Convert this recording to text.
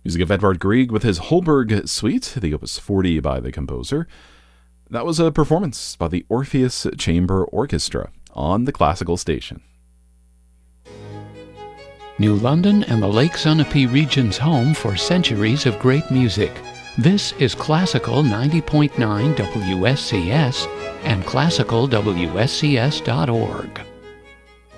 Music of Edvard Grieg with his Holberg Suite, the Opus 40 by the composer. That was a performance by the Orpheus Chamber Orchestra on the Classical Station. New London and the Lake Sunapee region's home for centuries of great music. This is Classical 90.9 WSCS and classicalwscs.org.